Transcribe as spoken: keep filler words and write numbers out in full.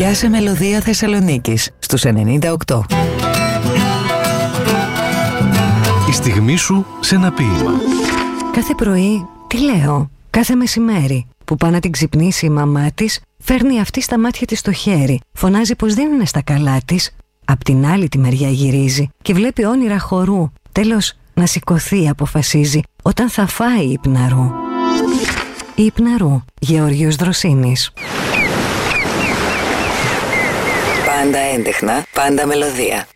Πιάσε μελωδία Θεσσαλονίκης στους ενενήντα οκτώ. Η στιγμή σου σε ένα ποίημα. Κάθε πρωί, τι λέω, κάθε μεσημέρι που πάει να την ξυπνήσει η μαμά της, φέρνει αυτή στα μάτια της το χέρι, φωνάζει πως δεν είναι στα καλά της. Απ' την άλλη τη μεριά γυρίζει και βλέπει όνειρα χορού. Τέλος, να σηκωθεί αποφασίζει όταν θα φάει υπναρού. Υπναρού, Γεώργιος Δροσίνης. Πάντα έντεχνα, πάντα μελωδία.